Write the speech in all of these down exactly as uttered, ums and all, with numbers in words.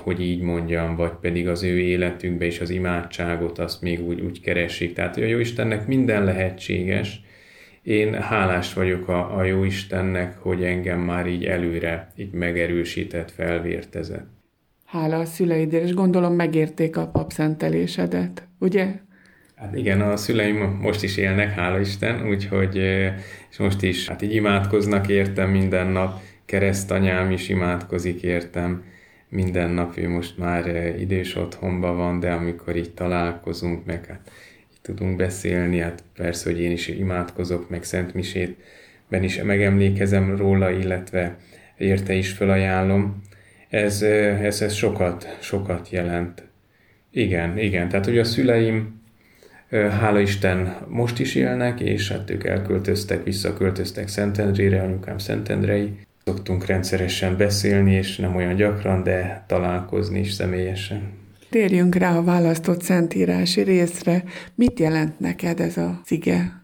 hogy így mondjam, vagy pedig az ő életükbe és az imádságot azt még úgy, úgy keresik. Tehát a Jóistennek minden lehetséges. Én hálás vagyok a, a Jóistennek, hogy engem már így előre így megerősített, felvértezett. Hála a szüleidért, és gondolom megérték a papszentelésedet, ugye? Hát igen, a szüleim most is élnek, hála Isten, úgyhogy és most is hát így imádkoznak értem minden nap, keresztanyám is imádkozik értem minden nap, ő most már idős otthonban van, de amikor így találkozunk, meg hát így tudunk beszélni, hát persze, hogy én is imádkozok, meg szentmisétben is megemlékezem róla, illetve érte is felajánlom. Ez, ez, ez sokat, sokat jelent. Igen, igen, tehát hogy a szüleim hála Isten most is élnek, és hát ők elköltöztek, visszaköltöztek Szentendrére, anyukám szentendrei. Szoktunk rendszeresen beszélni, és nem olyan gyakran, de találkozni is személyesen. Térjünk rá a választott szentírási részre. Mit jelent neked ez az ige?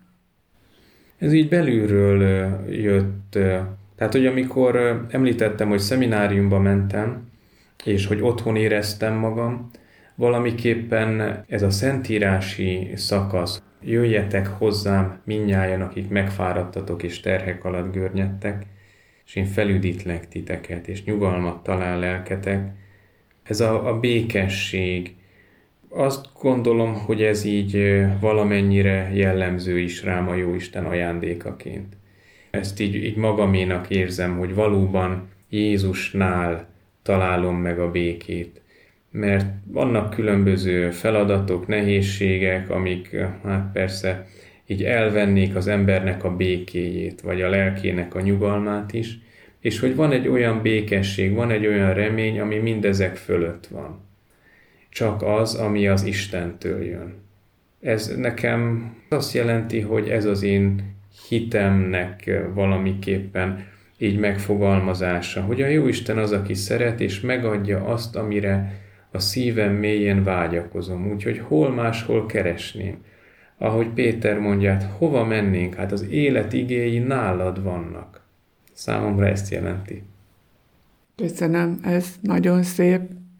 Ez így belülről jött. Tehát, hogy amikor említettem, hogy szemináriumba mentem, és hogy otthon éreztem magam, valamiképpen ez a szentírási szakasz, jöjjetek hozzám mindnyájan, akik megfáradtatok és terhek alatt görnyedtek, és én felüdítlek titeket, és nyugalmat talál lelketek. Ez a, a békesség. Azt gondolom, hogy ez így valamennyire jellemző is rám a Jóisten ajándékaként. Ezt így, így magaménak érzem, hogy valóban Jézusnál találom meg a békét. Mert vannak különböző feladatok, nehézségek, amik hát persze így elvennék az embernek a békéjét, vagy a lelkének a nyugalmát is, és hogy van egy olyan békesség, van egy olyan remény, ami mindezek fölött van. Csak az, ami az Istentől jön. Ez nekem azt jelenti, hogy ez az én hitemnek valamiképpen így megfogalmazása, hogy a Jóisten az, aki szeret, és megadja azt, amire a szívem mélyén vágyakozom, úgyhogy hol máshol keresném. Ahogy Péter mondja, hát hova mennénk? Hát az élet igéi nálad vannak. Számomra ezt jelenti. Köszönöm, ez nagyon szép.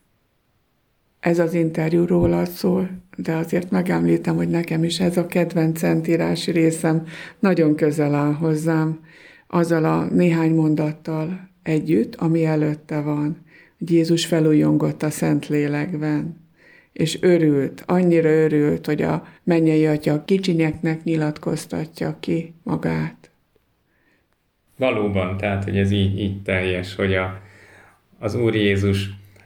Ez az interjú rólad szól, de azért megemlítem, hogy nekem is ez a kedvenc szentírási részem nagyon közel áll hozzám, azzal a néhány mondattal együtt, ami előtte van. Jézus felújongott a Szentlélekben, és örült, annyira örült, hogy a mennyei Atya kicsinyeknek nyilatkoztatja ki magát. Valóban, tehát, hogy ez így, így teljes, hogy a, az Úr Jézus,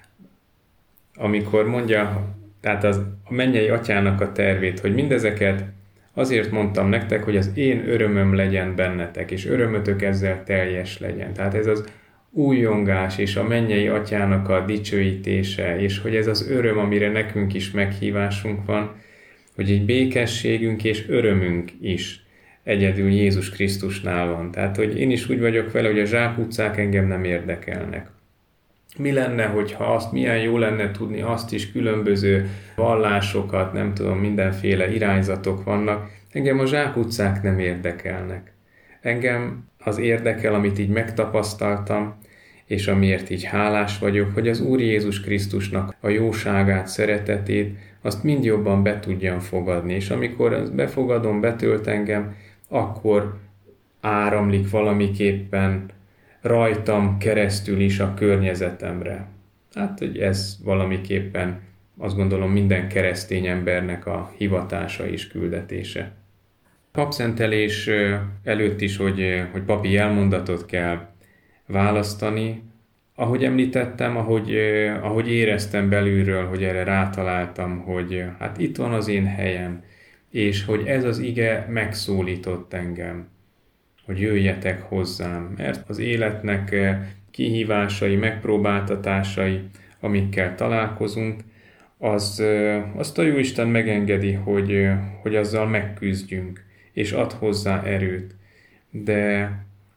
amikor mondja, tehát az, a mennyei Atyának a tervét, hogy mindezeket azért mondtam nektek, hogy az én örömöm legyen bennetek, és örömötök ezzel teljes legyen. Tehát ez az újongás és a mennyei Atyának a dicsőítése, és hogy ez az öröm, amire nekünk is meghívásunk van, hogy egy békességünk és örömünk is egyedül Jézus Krisztusnál van. Tehát, hogy én is úgy vagyok vele, hogy a zsákutcák engem nem érdekelnek. Mi lenne, hogyha azt, milyen jó lenne tudni azt is, különböző vallásokat, nem tudom, mindenféle irányzatok vannak. Engem a zsákutcák nem érdekelnek. Engem az érdekel, amit így megtapasztaltam, és amiért így hálás vagyok, hogy az Úr Jézus Krisztusnak a jóságát, szeretetét, azt mind jobban be tudjam fogadni. És amikor ezt befogadom, betölt engem, akkor áramlik valamiképpen rajtam keresztül is a környezetemre. Hát, hogy ez valamiképpen azt gondolom minden keresztény embernek a hivatása és küldetése. Papszentelés előtt is, hogy, hogy papi jelmondatot kell választani. Ahogy említettem, ahogy, ahogy éreztem belülről, hogy erre rátaláltam, hogy hát itt van az én helyem, és hogy ez az ige megszólított engem, hogy jöjjetek hozzám, mert az életnek kihívásai, megpróbáltatásai, amikkel találkozunk, az, azt a Jóisten megengedi, hogy, hogy azzal megküzdjünk, és ad hozzá erőt. De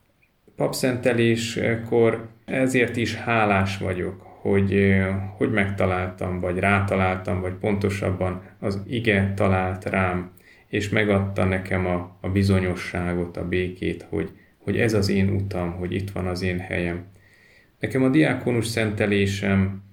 papszenteléskor ezért is hálás vagyok, hogy, hogy megtaláltam, vagy rátaláltam, vagy pontosabban az ige talált rám, és megadta nekem a, a bizonyosságot, a békét, hogy, hogy ez az én utam, hogy itt van az én helyem. Nekem a diákonus szentelésem